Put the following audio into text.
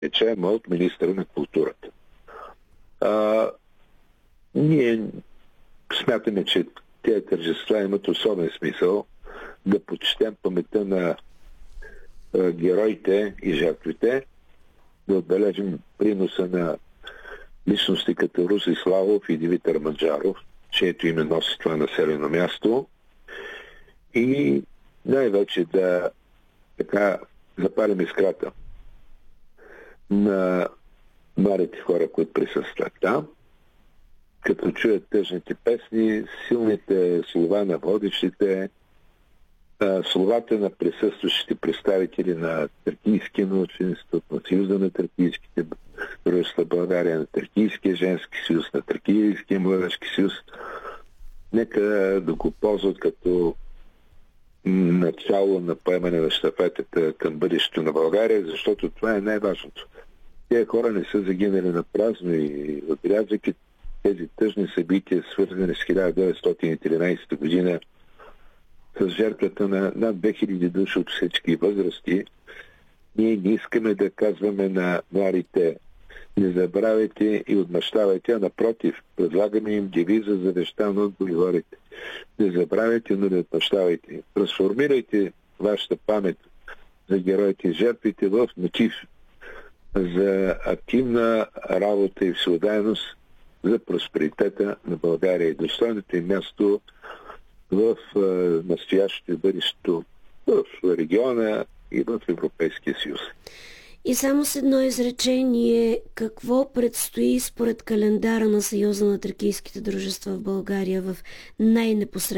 речем от министъра на културата. Ние смятаме, че тези тържества имат особен смисъл да почетем паметта на героите и жертвите, да отбележим приноса на личности като Руси Славов и Димитър Маджаров, чието име носи това населено място, и най-вече да запалим искрата на младите хора, които присъстват там, като чуят тъжните песни, силните слова на водещите, словата на присъстващите представители на Тракийския научен институт, на Съюза на Тракийските дружества България, на Тракийския женски съюз, на Тракийския младежки съюз. Нека да го ползват като начало на поемане на щафетата към бъдещето на България, защото това е най-важното. Тези хора не са загинали на празно и отбелязвайки тези тъжни събития, свързани с 1913 година, с жертвата на над 2000 души от всички възрасти, ние не искаме да казваме на младите: не забравяйте и отмъщавайте, а напротив, предлагаме им девиза, завещан от боеварите. Не забравяйте, но не отмъщавайте. Трансформирайте вашата памет за героите и жертвите в мотив за активна работа и всеотдайност за просперитета на България и достойното им място в настоящето и бъдещето в региона и в Европейския съюз. И само с едно изречение, какво предстои според календара на Съюза на тракийските дружества в България в най-непосредствено